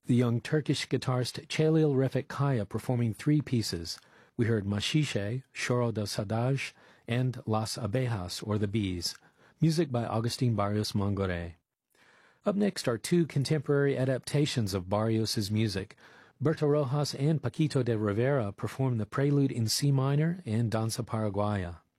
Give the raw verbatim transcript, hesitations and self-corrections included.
the young Turkish guitarist Celil Refik Kaya performing three pieces. We heard Machiche, Choro del Sadaj, and Las Abejas, or the Bees, music by Agustin Barrios Mangore. Up next are two contemporary adaptations of Barrios's music. Berto Rojas and Paquito de Rivera perform the Prelude in C minor and Danza Paraguaya.